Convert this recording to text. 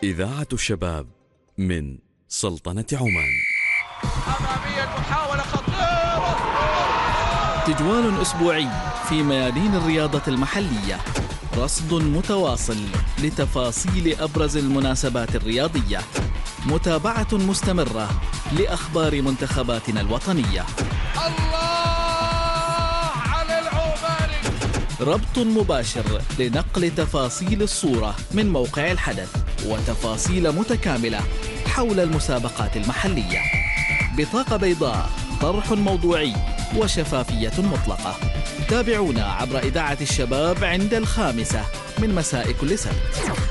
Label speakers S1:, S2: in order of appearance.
S1: إذاعة الشباب من سلطنة عمان.
S2: أمامية محاولة خطيرة.
S3: تجوال أسبوعي في ميادين الرياضة المحلية، رصد متواصل لتفاصيل أبرز المناسبات الرياضية، متابعة مستمرة لأخبار منتخباتنا الوطنية،
S2: الله على العماني،
S3: ربط مباشر لنقل تفاصيل الصورة من موقع الحدث وتفاصيل متكاملة حول المسابقات المحلية، بطاقة بيضاء، طرح موضوعي وشفافية مطلقة. تابعونا عبر إذاعة الشباب عند 5 من مساء كل سبت.